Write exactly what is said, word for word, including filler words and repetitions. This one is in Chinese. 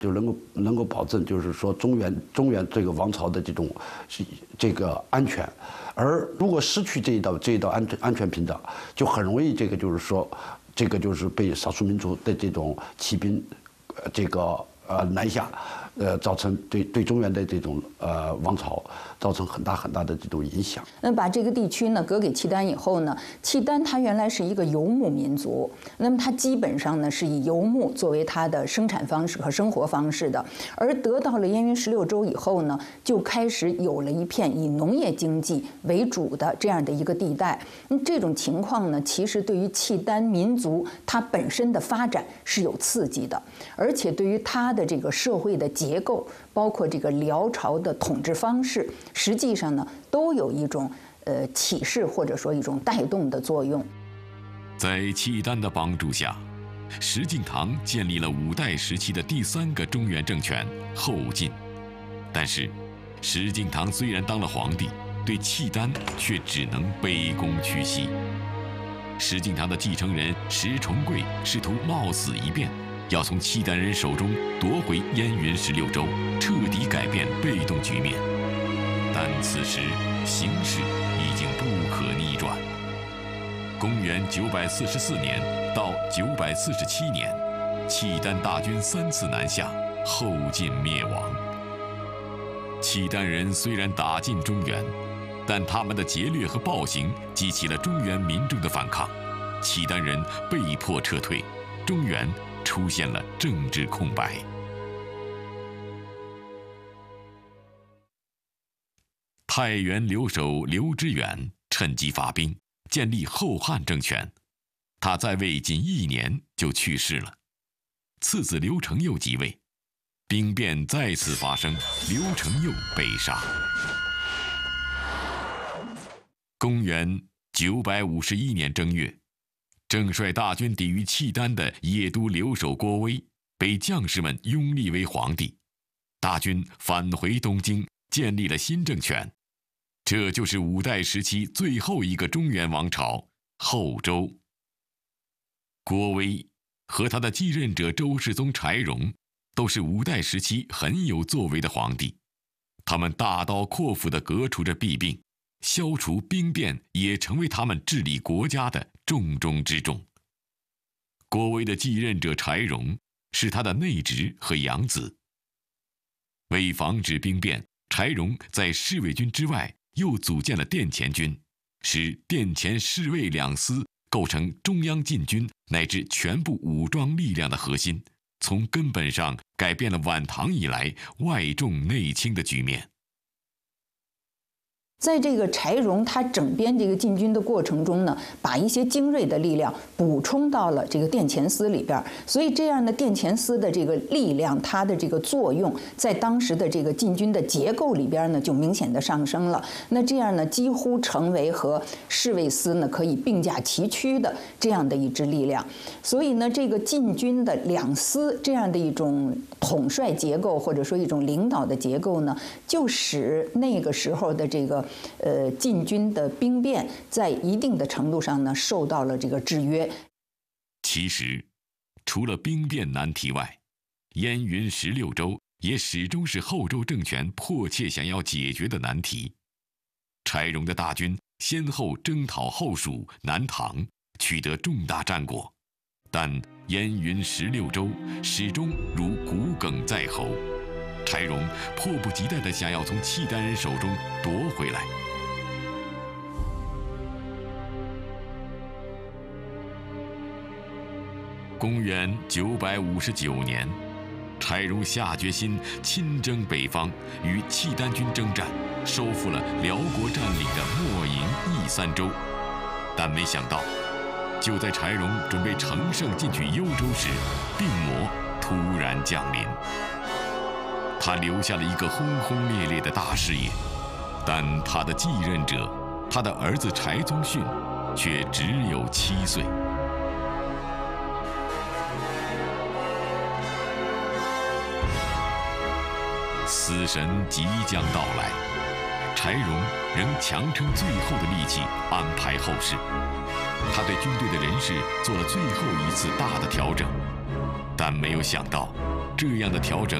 就能够能够保证，就是说中原中原这个王朝的这种是这个安全。而如果失去这一道这一道安全安全屏障，就很容易这个就是说，这个就是被少数民族的这种骑兵，呃，这个呃南下。呃，造成对对中原的这种呃王朝造成很大很大的这种影响。 那把这个地区呢割给契丹以后呢，契丹它原来是一个游牧民族，那么它基本上呢是以游牧作为它的生产方式和生活方式的。而得到了燕云十六州以后呢，就开始有了一片以农业经济为主的这样的一个地带。那这种情况呢，其实对于契丹民族它本身的发展是有刺激的，而且对于它的这个社会的结构，包括这个辽朝的统治方式，实际上呢，都有一种呃启示或者说一种带动的作用。 在契丹的帮助下，石敬瑭建立了五代时期的第三个中原政权后晋。但是，石敬瑭虽然当了皇帝，对契丹却只能卑躬屈膝。石敬瑭的继承人石重贵试图冒死一变，要从契丹人手中夺回燕云十六州，彻底改变被动局面。但此时形势已经不可逆转。公元九百四十四年到九百四十七年，契丹大军三次南下，后晋灭亡。契丹人虽然打进中原，但他们的劫掠和暴行激起了中原民众的反抗，契丹人被迫撤退，中原出现了政治空白。太原留守刘知远趁机发兵，建立后汉政权。他在位仅一年就去世了，次子刘承佑即位，兵变再次发生，刘承佑被杀。公元九百五十一年正月，正率大军抵御契丹的邺都留守郭威被将士们拥立为皇帝，大军返回东京，建立了新政权。这就是五代时期最后一个中原王朝后周。郭威和他的继任者周世宗柴荣都是五代时期很有作为的皇帝，他们大刀阔斧地革除着弊病，消除兵变也成为他们治理国家的重中之重。郭威的继任者柴荣是他的内侄和养子。为防止兵变，柴荣在侍卫军之外又组建了殿前军，使殿前侍卫两司构成中央禁军乃至全部武装力量的核心，从根本上改变了晚唐以来外重内轻的局面。 在这个柴荣他整编这个禁军的过程中呢，把一些精锐的力量补充到了这个殿前司里边，所以这样的殿前司的这个力量，它的这个作用，在当时的这个禁军的结构里边呢，就明显的上升了。那这样呢，几乎成为和侍卫司呢可以并驾齐驱的这样的一支力量。所以呢，这个禁军的两司这样的一种统帅结构，或者说一种领导的结构呢，就使那个时候的这个呃，禁军的兵变在一定的程度上呢，受到了这个制约。 其实，除了兵变难题外，燕云十六州也始终是后周政权迫切想要解决的难题。柴荣的大军先后征讨后蜀、南唐，取得重大战果，但燕云十六州始终如骨鲠在喉。柴荣迫不及待地想要从契丹人手中夺回来。公元九百五十九年，柴荣下决心亲征北方，与契丹军征战，收复了辽国占领的莫营、益三州。但没想到，就在柴荣准备乘胜进取幽州时，病魔突然降临。他留下了一个轰轰烈烈的大事业，但他的继任者，他的儿子柴宗训，却只有七岁。死神即将到来，柴荣仍强撑最后的力气，安排后事。他对军队的人事做了最后一次大的调整，但没有想到， 这样的调整